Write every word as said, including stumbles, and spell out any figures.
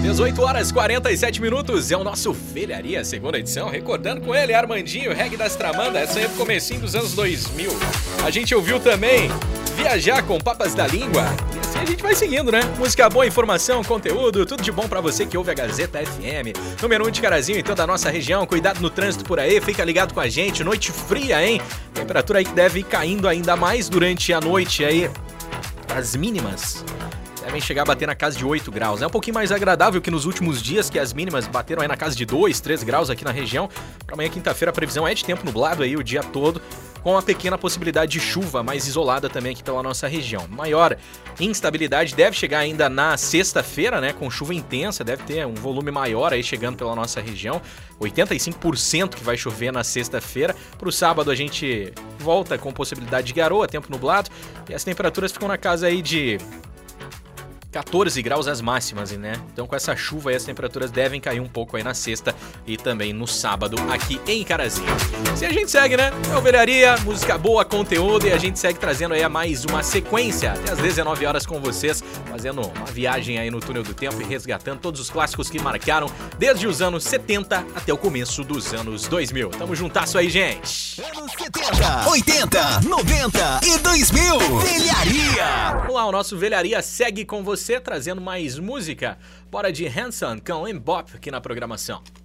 dezoito horas e quarenta e sete minutos, é o nosso Velharia, segunda edição, recordando com ele, Armandinho, reggae das Tramandas, essa aí é do comecinho dos anos dois mil. A gente ouviu também Viajar com Papas da Língua, e assim a gente vai seguindo, né? Música boa, informação, conteúdo, tudo de bom pra você que ouve a Gazeta F M, número um de Carazinho e toda a nossa região, cuidado no trânsito por aí, fica ligado com a gente, noite fria, hein? Temperatura aí que deve ir caindo ainda mais durante a noite aí, as mínimas devem chegar a bater na casa de oito graus. É um pouquinho mais agradável que nos últimos dias, que as mínimas bateram aí na casa de dois, três graus aqui na região. Para amanhã, quinta-feira, a previsão é de tempo nublado aí o dia todo, com uma pequena possibilidade de chuva mais isolada também aqui pela nossa região. Maior instabilidade deve chegar ainda na sexta-feira, né, com chuva intensa, deve ter um volume maior aí chegando pela nossa região. oitenta e cinco por cento que vai chover na sexta-feira. Pro sábado a gente volta com possibilidade de garoa, tempo nublado, e as temperaturas ficam na casa aí de quatorze graus as máximas, né? Então com essa chuva aí as temperaturas devem cair um pouco aí na sexta e também no sábado aqui em Carazinho. Se a gente segue, né? É o Velharia, música boa, conteúdo, e a gente segue trazendo aí mais uma sequência até as dezenove horas com vocês, fazendo uma viagem aí no túnel do tempo e resgatando todos os clássicos que marcaram desde os anos setenta até o começo dos anos dois mil. Tamo juntasso aí, gente! Anos setenta, oitenta, noventa e dois mil. Velharia! Vamos lá, o nosso Velharia segue com você, trazendo mais música. Bora de Hanson com Mbop aqui na programação.